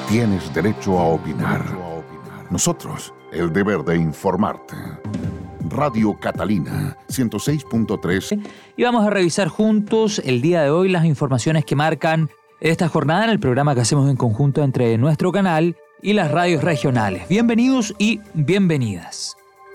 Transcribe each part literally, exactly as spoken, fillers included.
tienes derecho a opinar. Nosotros, el deber de informarte. Radio Catalina, ciento seis punto tres. Y vamos a revisar juntos el día de hoy las informaciones que marcan esta jornada en el programa que hacemos en conjunto entre nuestro canal y las radios regionales. Bienvenidos y bienvenidas.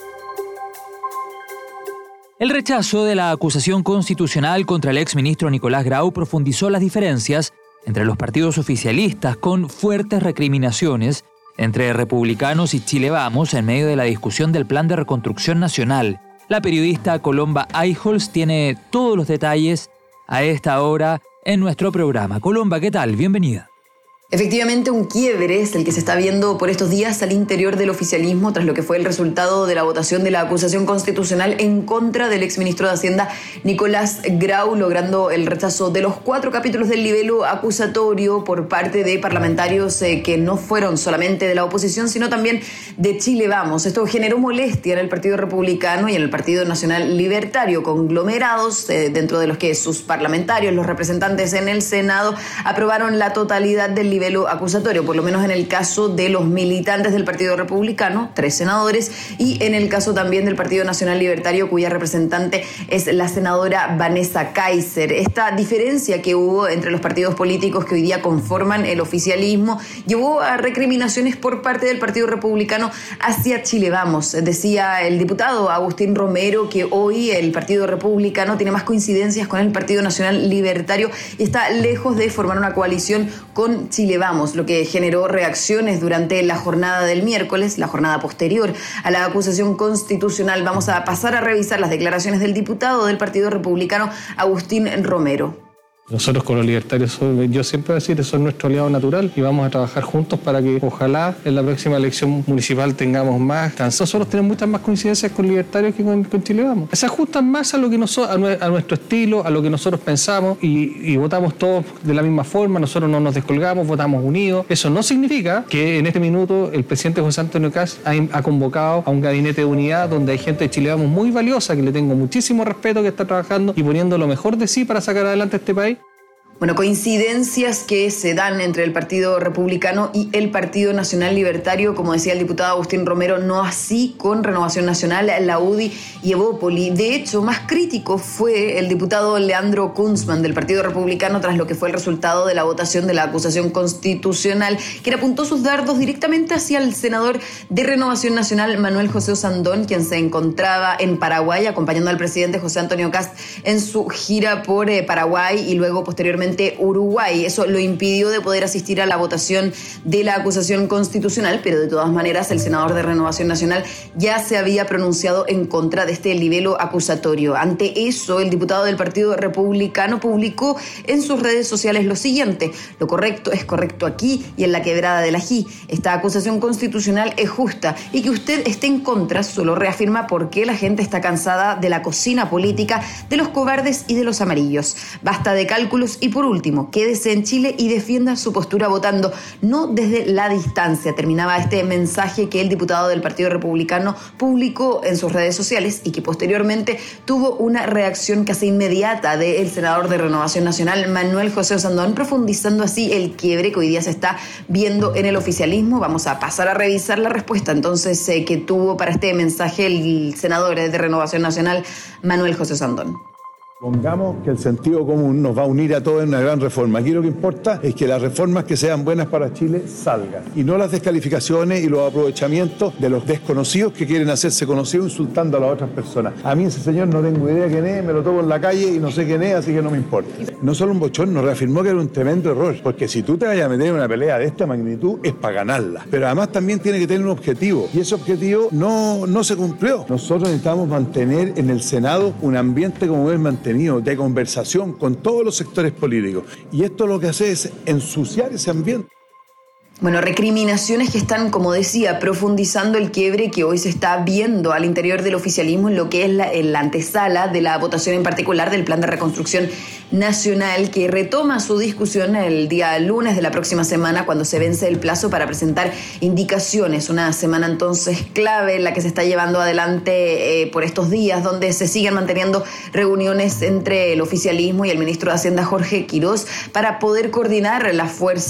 El rechazo de la acusación constitucional contra el exministro Nicolás Grau profundizó las diferencias entre los partidos oficialistas, con fuertes recriminaciones entre republicanos y Chile Vamos en medio de la discusión del Plan de Reconstrucción Nacional. La periodista Colomba Eichholz tiene todos los detalles a esta hora en nuestro programa. Colomba, ¿qué tal? Bienvenida. Efectivamente, un quiebre es el que se está viendo por estos días al interior del oficialismo tras lo que fue el resultado de la votación de la acusación constitucional en contra del exministro de Hacienda Nicolás Grau, logrando el rechazo de los cuatro capítulos del libelo acusatorio por parte de parlamentarios eh, que no fueron solamente de la oposición, sino también de Chile Vamos. Esto generó molestia en el Partido Republicano y en el Partido Nacional Libertario, conglomerados eh, dentro de los que sus parlamentarios, los representantes en el Senado, aprobaron la totalidad del libelo acusatorio, por lo menos en el caso de los militantes del Partido Republicano, tres senadores, y en el caso también del Partido Nacional Libertario, cuya representante es la senadora Vanessa Kaiser. Esta diferencia que hubo entre los partidos políticos que hoy día conforman el oficialismo llevó a recriminaciones por parte del Partido Republicano hacia Chile Vamos. Decía el diputado Agustín Romero que hoy el Partido Republicano tiene más coincidencias con el Partido Nacional Libertario y está lejos de formar una coalición con Chile Vamos, lo que generó reacciones durante la jornada del miércoles, la jornada posterior a la acusación constitucional. Vamos a pasar a revisar las declaraciones del diputado del Partido Republicano, Agustín Romero. Nosotros con los libertarios, yo siempre voy a decir, eso es nuestro aliado natural y vamos a trabajar juntos para que ojalá en la próxima elección municipal tengamos más. Nosotros tenemos muchas más coincidencias con libertarios que con, con Chile Vamos. Se ajustan más a lo que nosotros, a nuestro estilo, a lo que nosotros pensamos y, y votamos todos de la misma forma, nosotros no nos descolgamos, votamos unidos. Eso no significa que en este minuto el presidente José Antonio Kast ha, ha convocado a un gabinete de unidad donde hay gente de Chile Vamos muy valiosa, que le tengo muchísimo respeto, que está trabajando y poniendo lo mejor de sí para sacar adelante este país. Bueno, coincidencias que se dan entre el Partido Republicano y el Partido Nacional Libertario, como decía el diputado Agustín Romero, no así con Renovación Nacional, la U D I y Evópoli. De hecho, más crítico fue el diputado Leandro Kunzman del Partido Republicano tras lo que fue el resultado de la votación de la acusación constitucional, quien apuntó sus dardos directamente hacia el senador de Renovación Nacional, Manuel José Osandón, quien se encontraba en Paraguay acompañando al presidente José Antonio Kast en su gira por eh, Paraguay y luego posteriormente Uruguay. Eso lo impidió de poder asistir a la votación de la acusación constitucional, pero de todas maneras el senador de Renovación Nacional ya se había pronunciado en contra de este libelo acusatorio. Ante eso, el diputado del Partido Republicano publicó en sus redes sociales lo siguiente: lo correcto es correcto aquí y en la quebrada del Ají. Esta acusación constitucional es justa y que usted esté en contra solo reafirma por qué la gente está cansada de la cocina política, de los cobardes y de los amarillos. Basta de cálculos y por último, quédese en Chile y defienda su postura votando, no desde la distancia. Terminaba este mensaje que el diputado del Partido Republicano publicó en sus redes sociales y que posteriormente tuvo una reacción casi inmediata del senador de Renovación Nacional, Manuel José Osandón, profundizando así el quiebre que hoy día se está viendo en el oficialismo. Vamos a pasar a revisar la respuesta entonces eh, que tuvo para este mensaje el senador de Renovación Nacional, Manuel José Osandón. Pongamos que el sentido común nos va a unir a todos en una gran reforma. Aquí lo que importa es que las reformas que sean buenas para Chile salgan y no las descalificaciones y los aprovechamientos de los desconocidos que quieren hacerse conocidos insultando a las otras personas. A mí ese señor no tengo idea quién es, me lo tomo en la calle y no sé quién es, así que no me importa. No solo un bochorno, reafirmó que era un tremendo error, porque si tú te vayas a meter en una pelea de esta magnitud es para ganarla, pero además también tiene que tener un objetivo y ese objetivo no, no se cumplió. Nosotros necesitamos mantener en el Senado un ambiente como es mantenido de conversación con todos los sectores políticos. Y esto lo que hace es ensuciar ese ambiente. Bueno, recriminaciones que están, como decía, profundizando el quiebre que hoy se está viendo al interior del oficialismo en lo que es la, en la antesala de la votación en particular del Plan de Reconstrucción Nacional, que retoma su discusión el día lunes de la próxima semana, cuando se vence el plazo para presentar indicaciones. Una semana entonces clave en la que se está llevando adelante eh, por estos días, donde se siguen manteniendo reuniones entre el oficialismo y el ministro de Hacienda, Jorge Quirós, para poder coordinar las fuerzas